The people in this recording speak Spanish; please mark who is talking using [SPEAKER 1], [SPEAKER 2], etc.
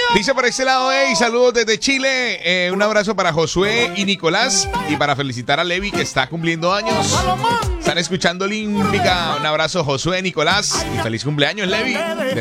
[SPEAKER 1] Dice por este lado, hey, saludos desde Chile. Un abrazo para Josué y Nicolás. Y para felicitar a Levi, que está cumpliendo años. Están escuchando Olímpica. Un abrazo, Josué, Nicolás. Y feliz cumpleaños, Levi.